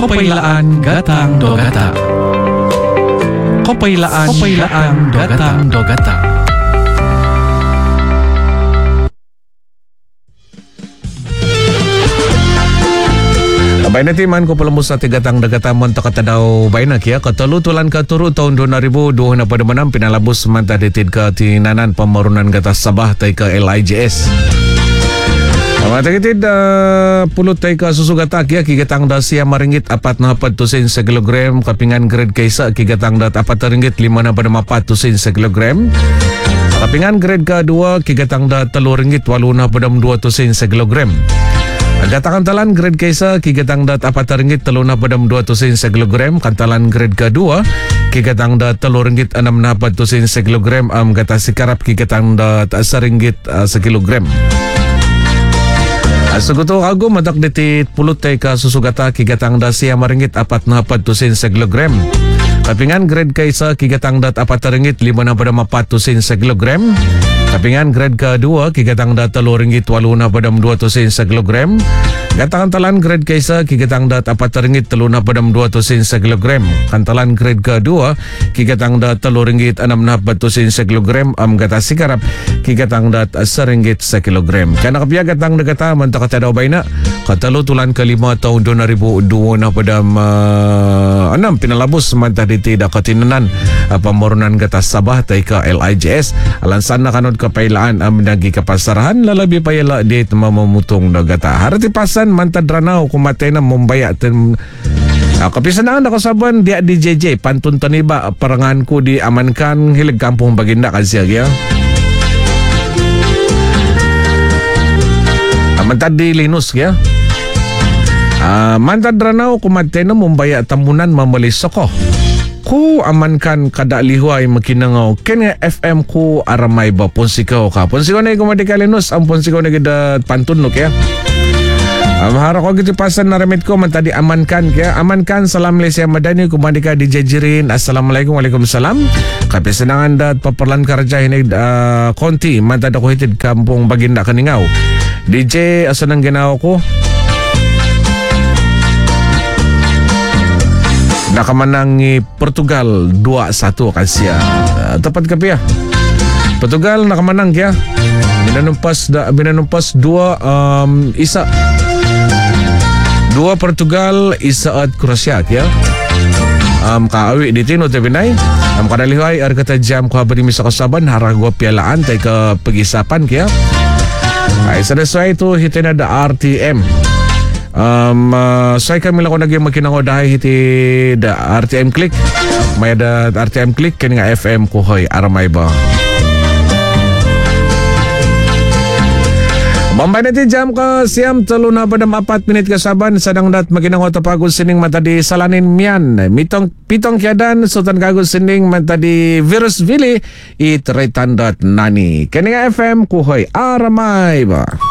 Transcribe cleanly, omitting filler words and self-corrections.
Kapailaan Gatang Dogata. Kapailaan Gatang Dogata. Abay na timan ko pala mo sa tigatang dagatamon takatadaw bay na kaya katalutulan katuro taon 2000 na padamanang pinalabos man taditid ka tinanan pamarunan gatas sabah tay ka LIGS. Matagitid pulot tay ka susugata kaya kigatang da siya maringgit 4 tusin sa kilogram kapingan grade kaysa kigatang da 4 ringgit 5 na padamapat tusin sa kilogram. Kapingan grade ka 2 kigatang da 3 ringgit 8 na padam 2 tusin sa kilogram. Gatakantalan grade kaysa kigatang dat 4 ringgit 3 na padam 2 tusin sa kilogram. Kantalan grade ka-2 kigatang dat 3 ringgit 6 na pad tusin sa kilogram. Gata sikarap kigatang dat 1 ringgit sa kilogram. Saguto kago madak ditit pulot tay ka susugata kigatang da siya maringgit 4 na pad tusin sa kilogram. Kapingan grade kaysa kigatang dat 4 ringgit 5 na padam 4 tusin sa kilogram. Kapingan grade ka-2 kigatang da 3 ringgit 8 na padam 2 tusin sa kilogram. Gatakantalan grade kaysa kigatang da 4 ringgit 3 na padam 2 tusin sa kilogram. Kantalan grade ka-2 kigatang da 3 ringgit 6 na pad tusin sa kilogram. Gata sikarap kigatang da 1 ringgit sa kilogram. Kana kapiyagat ang nagata man takatadaw bay na katalutulan ka 5 taon 2002 na padam pinalabos man taditi da katinanan pamorunan gatas sabah tay ka LIGS. Alansan na kanod kapailaan ang nagikapasarahan lalabi pa yala di mamamutong nagata. Harati pasan mantadranaw kumatay na Mumbai at kapisanaan ako saban di JJ pantun taniba parangan ko di amankan hilig kampung baginda kasi ya. Mantad di Linus ya. Mantadranaw kumatay na Mumbai at tamunan mamalis ako. Ku amankan kada lihuay makinangaw kanya FM ku aramay ba ponsikaw ka ponsikaw na kumadi Linus ang ponsikaw na gida pantun no kaya mahara ko gitu pasan na remit ko mantadi amankan kaya amankan salam lesya madani kumadi ka DJ Jirin assalamualaikum waalaikumsalam kapisanangan dat paperlan karja hinig konti mantad ako hitid kampung baginda kaningaw DJ asa nang ginawa ko nakamanang Portugal 2-1 kasya. Tapat ka piya. Portugal nakamanang kaya. Binanumpas 2 isa. 2 Portugal, isa at Croatia kaya. Kaawi dito no tebinay. Kadalihoy ar kata jam ko habari mi sa kasaban haragwa pialaan tay ka pag-isapan kaya. Ay sa desay ito hitin na da RTM. Say kami lang ko naging makinango dahil hiti da RTM Click may da RTM Click kani nga FM ko hoy aramay ba Mambay na ti jam ka siyam talo na padam 4 minit kasaban sadang dat makinango tapagod sining matadi salanin miyan pitong kiadan sultan kagod sining matadi virus vili itretan.nani kani nga FM ko hoy aramay ba